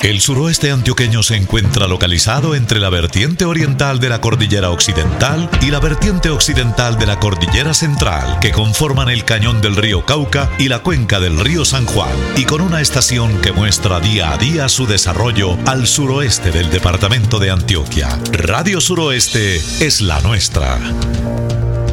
El suroeste antioqueño se encuentra localizado entre la vertiente oriental de la cordillera occidental y la vertiente occidental de la cordillera central, que conforman el cañón del río Cauca y la cuenca del río San Juan, y con una estación que muestra día a día su desarrollo al suroeste del departamento de Antioquia. Radio Suroeste es la nuestra.